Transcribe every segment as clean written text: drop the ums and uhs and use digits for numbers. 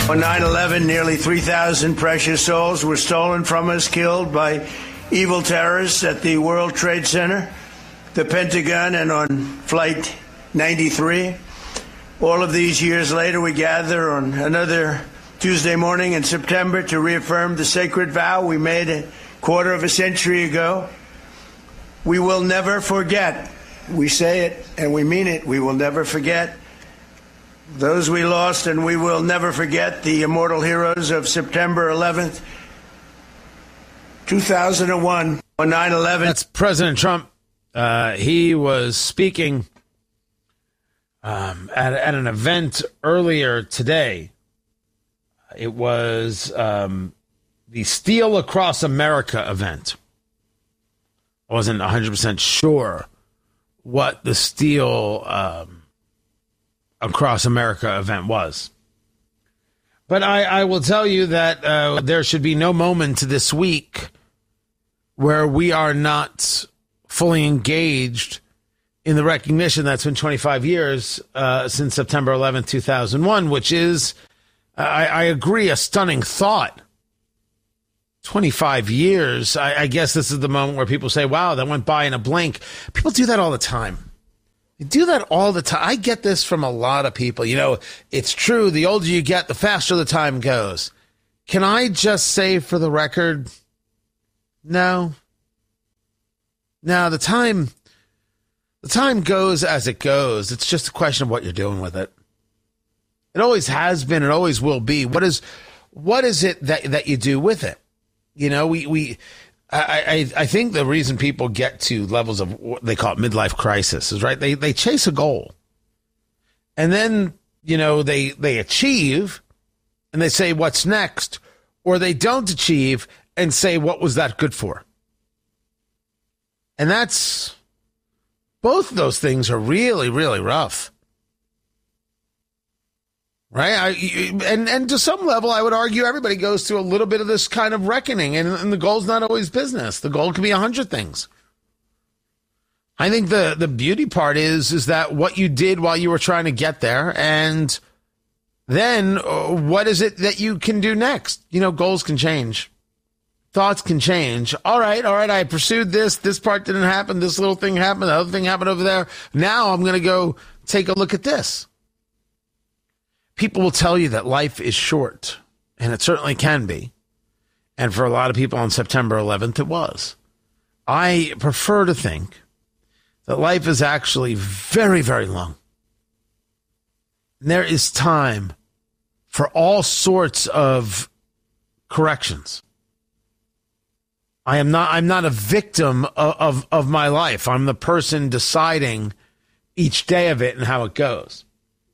On 9/11, nearly 3,000 precious souls were stolen from us, killed by evil terrorists at the World Trade Center, the Pentagon, and on Flight 93. All of these years later, we gather on another Tuesday morning in September to reaffirm the sacred vow we made a quarter of a century ago. We will never forget. We say it and we mean it. We will never forget those we lost, and we will never forget the immortal heroes of September 11th, 2001, on 9/11. That's President Trump. He was speaking at an event earlier today. It was the Steel Across America event. I wasn't 100% sure what the Steel Across America event was. But I will tell you that there should be no moment this week where we are not fully engaged in the recognition that's been 25 years since September 11th, 2001, which is, I agree, a stunning thought. 25 years. I guess this is the moment where people say, wow, that went by in a blink. People do that all the time. They do that all the time. I get this from a lot of people. You know, it's true. The older you get, the faster the time goes. Can I just say for the record, no. Now, the time goes as it goes. It's just a question of what you're doing with it. It always has been. It always will be. What is it that you do with it? You know, I think the reason people get to levels of what they call it midlife crisis is, right. They chase a goal, and then, you know, they achieve and they say, what's next? Or they don't achieve and say, what was that good for? And that's, both of those things are really, really rough. Right? And to some level, I would argue everybody goes through a little bit of this kind of reckoning, and the goal's not always business. The goal can be 100 things. I think the beauty part is that what you did while you were trying to get there, and then what is it that you can do next? You know, goals can change. Thoughts can change. All right, I pursued this part didn't happen, this little thing happened, the other thing happened over there. Now I'm going to go take a look at this. People will tell you that life is short, and it certainly can be. And for a lot of people on September 11th, it was. I prefer to think that life is actually very, very long. And there is time for all sorts of corrections. I'm not a victim of my life. I'm the person deciding each day of it and how it goes.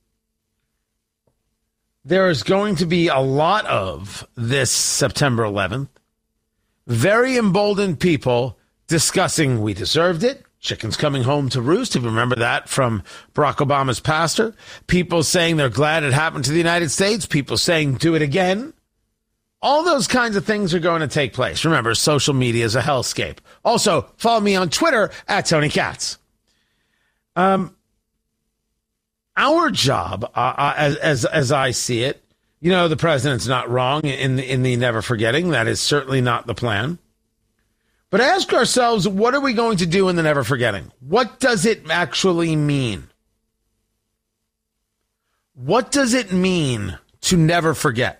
There is going to be a lot of this September 11th. Very emboldened people discussing we deserved it. Chickens coming home to roost. If you remember that from Barack Obama's pastor. People saying they're glad it happened to the United States. People saying do it again. All those kinds of things are going to take place. Remember, social media is a hellscape. Also, follow me on Twitter at Tony Katz. Our job, as I see it, you know, the president's not wrong in the never forgetting. That is certainly not the plan. But ask ourselves, what are we going to do in the never forgetting? What does it actually mean? What does it mean to never forget?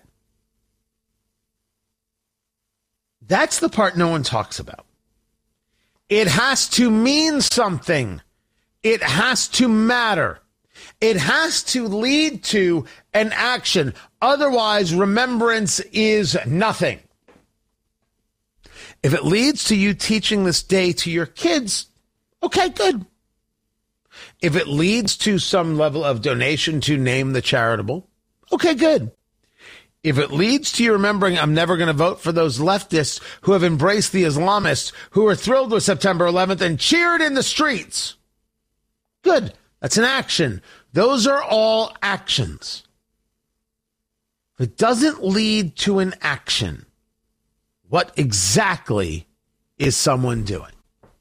That's the part no one talks about. It has to mean something. It has to matter. It has to lead to an action. Otherwise, remembrance is nothing. If it leads to you teaching this day to your kids, okay, good. If it leads to some level of donation to name the charitable, okay, good. If it leads to you remembering I'm never going to vote for those leftists who have embraced the Islamists who are thrilled with September 11th and cheered in the streets, good. That's an action. Those are all actions. If it doesn't lead to an action, what exactly is someone doing?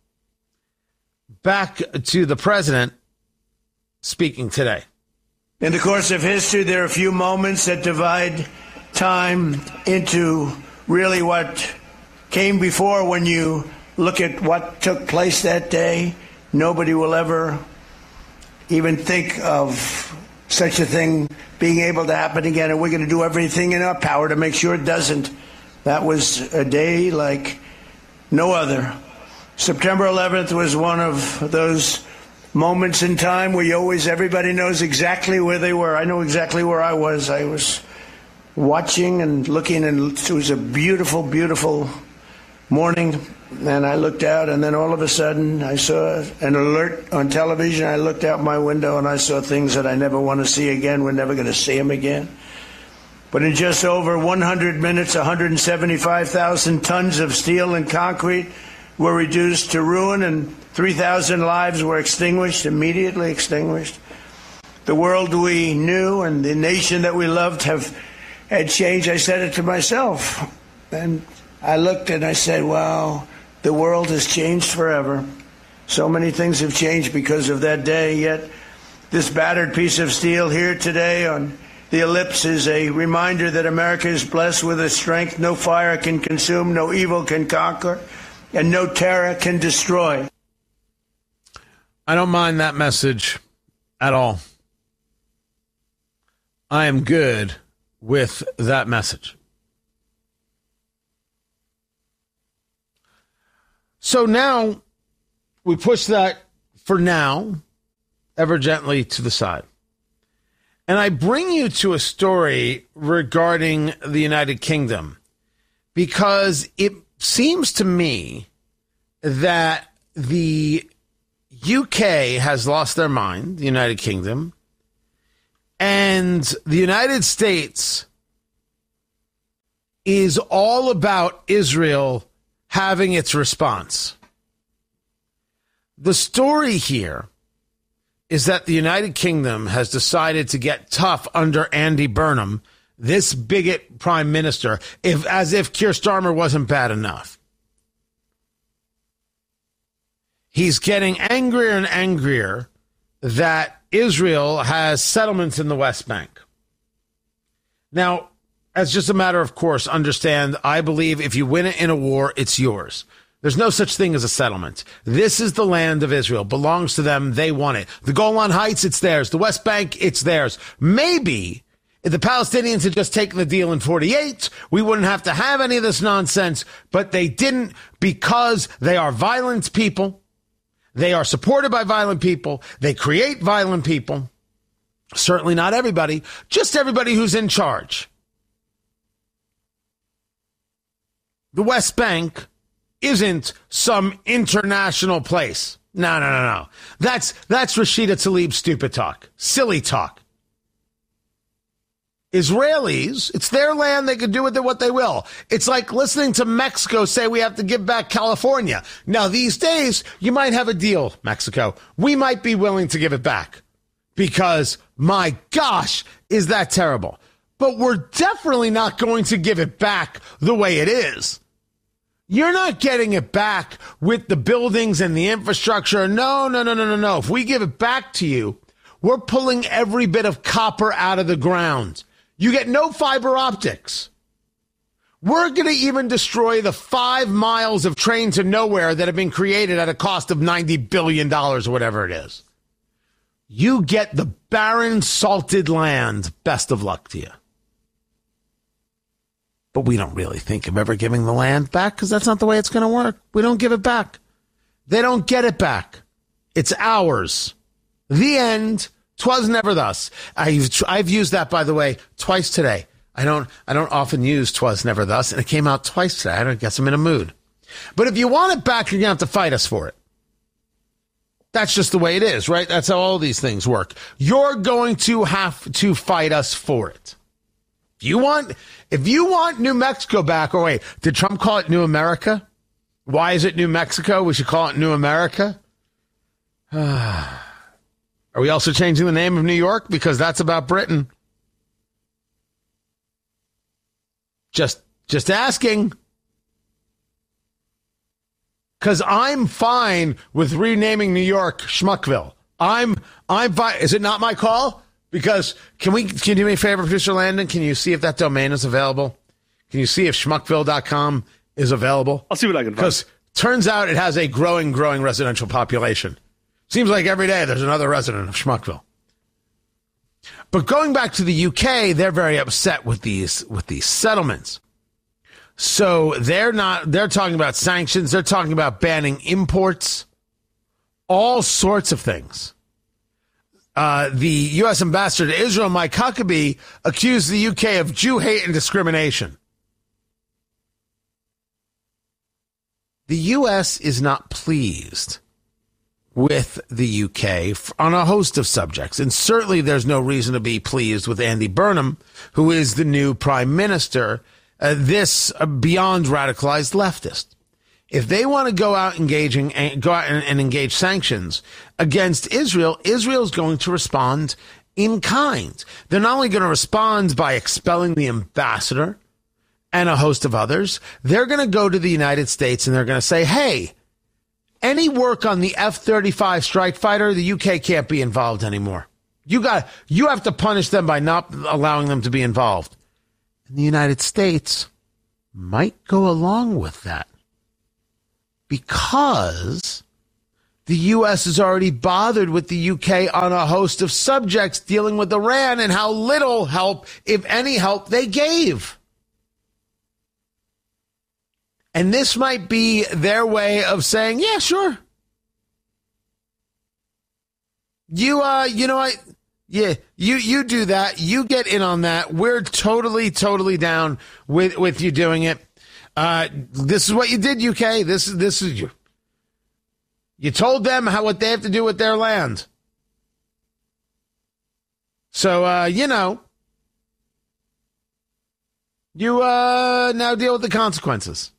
Back to the president speaking today. In the course of history, there are a few moments that divide time into really what came before. When you look at what took place that day, nobody will ever even think of such a thing being able to happen again, and we're going to do everything in our power to make sure it doesn't. That was a day like no other. September 11th was one of those moments in time where everybody knows exactly where they were. I know exactly where I was. I was watching and looking, and it was a beautiful, beautiful morning. And I looked out, and then all of a sudden I saw an alert on television. I looked out my window, and I saw things that I never want to see again. We're never going to see them again. But in just over 100 minutes, 175,000 tons of steel and concrete were reduced to ruin, and 3,000 lives were extinguished, immediately extinguished. The world we knew and the nation that we loved had changed. I said it to myself. And I looked and I said, wow, the world has changed forever. So many things have changed because of that day, yet this battered piece of steel here today on the ellipse is a reminder that America is blessed with a strength no fire can consume, no evil can conquer, and no terror can destroy. I don't mind that message at all. I am good with that message. So now we push that for now ever gently to the side. And I bring you to a story regarding the United Kingdom because it seems to me that the UK has lost their mind, the United Kingdom, and the United States is all about Israel having its response. The story here is that the United Kingdom has decided to get tough under Andy Burnham, this bigot prime minister, as if Keir Starmer wasn't bad enough. He's getting angrier and angrier that Israel has settlements in the West Bank. Now, as just a matter of course, understand, I believe if you win it in a war, it's yours. There's no such thing as a settlement. This is the land of Israel. Belongs to them. They want it. The Golan Heights, it's theirs. The West Bank, it's theirs. Maybe if the Palestinians had just taken the deal in 48, we wouldn't have to have any of this nonsense. But they didn't, because they are violent people. They are supported by violent people. They create violent people. Certainly not everybody, just everybody who's in charge. The West Bank isn't some international place. No. That's Rashida Tlaib's stupid talk. Silly talk. Israelis, it's their land. They can do with it what they will. It's like listening to Mexico say we have to give back California. Now, these days, you might have a deal, Mexico. We might be willing to give it back because, my gosh, is that terrible. But we're definitely not going to give it back the way it is. You're not getting it back with the buildings and the infrastructure. No. If we give it back to you, we're pulling every bit of copper out of the ground. You get no fiber optics. We're going to even destroy the 5 miles of train to nowhere that have been created at a cost of $90 billion or whatever it is. You get the barren, salted land. Best of luck to you. But we don't really think of ever giving the land back because that's not the way it's going to work. We don't give it back. They don't get it back. It's ours. The end. 'Twas never thus. I've used that, by the way, twice today. I don't often use 'twas never thus, and it came out twice today. I guess I'm in a mood. But if you want it back, you're going to have to fight us for it. That's just the way it is, right? That's how all these things work. You're going to have to fight us for it. If you want New Mexico back, or wait, did Trump call it New America? Why is it New Mexico? We should call it New America. Are we also changing the name of New York? Because that's about Britain. Just asking. Because I'm fine with renaming New York Schmuckville. I'm fine. Is it not my call? Because can you do me a favor, Producer Landon? Can you see if that domain is available? Can you see if schmuckville.com is available? I'll see what I can find. Because turns out it has a growing residential population. Seems like every day there's another resident of Schmuckville. But going back to the UK, they're very upset with these settlements. So they're talking about sanctions. They're talking about banning imports, all sorts of things. The U.S. ambassador to Israel, Mike Huckabee, accused the UK of Jew hate and discrimination. The U.S. is not pleased with the UK on a host of subjects. And certainly there's no reason to be pleased with Andy Burnham, who is the new prime minister, this beyond radicalized leftist. If they want to go out and engage sanctions against Israel, Israel's going to respond in kind. They're not only going to respond by expelling the ambassador and a host of others, they're going to go to the United States and they're going to say, hey, any work on the F-35 strike fighter, the UK can't be involved anymore. You have to punish them by not allowing them to be involved. And the United States might go along with that because the U.S. is already bothered with the UK on a host of subjects dealing with Iran and how little help, if any help, they gave. And this might be their way of saying, yeah, sure. You do that. You get in on that. We're totally down with you doing it. This is what you did, UK. This is you. You told them what they have to do with their land. So, you now deal with the consequences.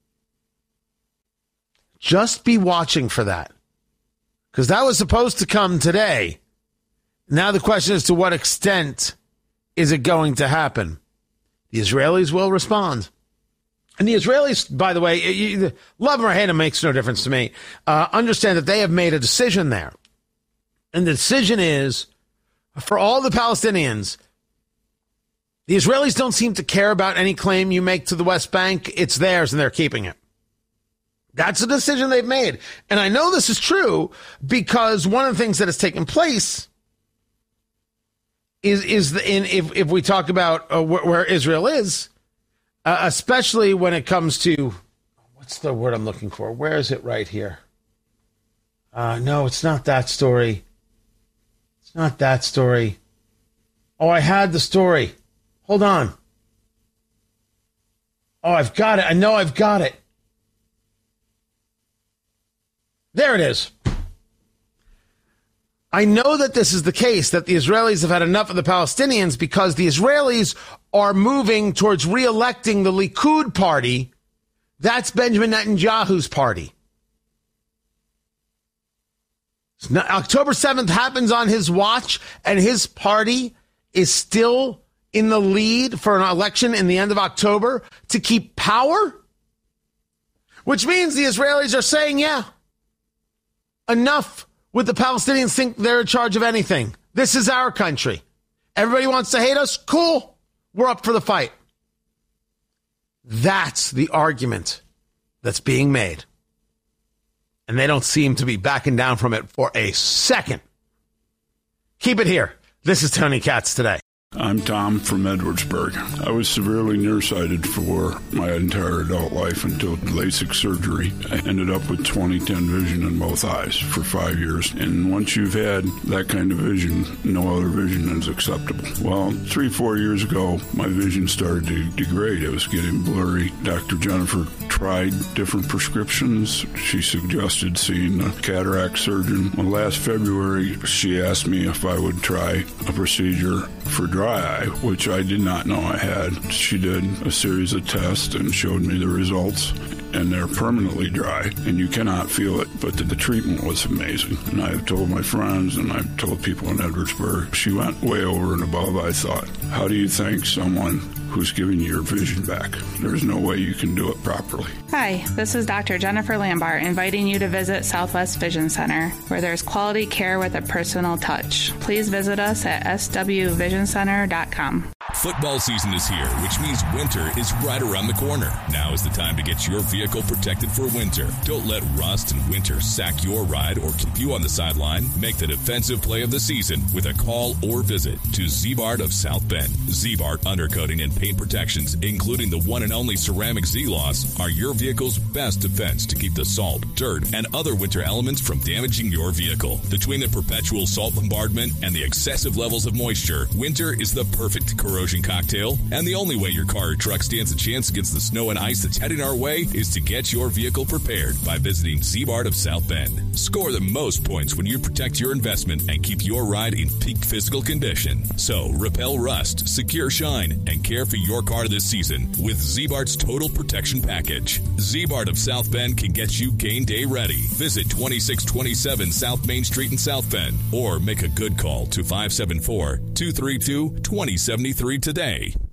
Just be watching for that. Because that was supposed to come today. Now the question is, to what extent is it going to happen? The Israelis will respond. And the Israelis, by the way, love them or hate them makes no difference to me. Understand that they have made a decision there. And the decision is, for all the Palestinians, the Israelis don't seem to care about any claim you make to the West Bank. It's theirs and they're keeping it. That's a decision they've made. And I know this is true because one of the things that has taken place if we talk about where Israel is, especially when it comes to, what's the word I'm looking for? Where is it right here? No, it's not that story. It's not that story. Oh, I had the story. Hold on. Oh, I've got it. I know I've got it. There it is. I know that this is the case, that the Israelis have had enough of the Palestinians because the Israelis are moving towards re-electing the Likud party. That's Benjamin Netanyahu's party. Now, October 7th happens on his watch, and his party is still in the lead for an election in the end of October to keep power, which means the Israelis are saying, yeah, enough with the Palestinians think they're in charge of anything. This is our country. Everybody wants to hate us? Cool. We're up for the fight. That's the argument that's being made. And they don't seem to be backing down from it for a second. Keep it here. This is Tony Katz Today. I'm Tom from Edwardsburg. I was severely nearsighted for my entire adult life until LASIK surgery. I ended up with 20/10 vision in both eyes for 5 years. And once you've had that kind of vision, no other vision is acceptable. Well, 3-4 years ago, my vision started to degrade. It was getting blurry. Dr. Jennifer tried different prescriptions. She suggested seeing a cataract surgeon. Well, last February, she asked me if I would try a procedure for dry eye, which I did not know I had. She did a series of tests and showed me the results, and they're permanently dry, and you cannot feel it, but the treatment was amazing. And I've told my friends, and I've told people in Edwardsburg, she went way over and above, I thought. How do you think someone who's giving you your vision back. There's no way you can do it properly. Hi, this is Dr. Jennifer Lambart inviting you to visit Southwest Vision Center, where there's quality care with a personal touch. Please visit us at swvisioncenter.com. Football season is here, which means winter is right around the corner. Now is the time to get your vehicle protected for winter. Don't let rust and winter sack your ride or keep you on the sideline. Make the defensive play of the season with a call or visit to Z-Bart of South Bend. Z-Bart Undercoating and Paint Protections, including the one and only ceramic Z-Loss, are your vehicle's best defense to keep the salt, dirt, and other winter elements from damaging your vehicle. Between the perpetual salt bombardment and the excessive levels of moisture, winter is the perfect corrosion cocktail, and the only way your car or truck stands a chance against the snow and ice that's heading our way is to get your vehicle prepared by visiting Z-Bart of South Bend. Score the most points when you protect your investment and keep your ride in peak physical condition. So, repel rust, secure shine, and care for your car this season with Z-Bart's Total Protection Package. Z-Bart of South Bend can get you game day ready. Visit 2627 South Main Street in South Bend or make a good call to 574-232-2073 today.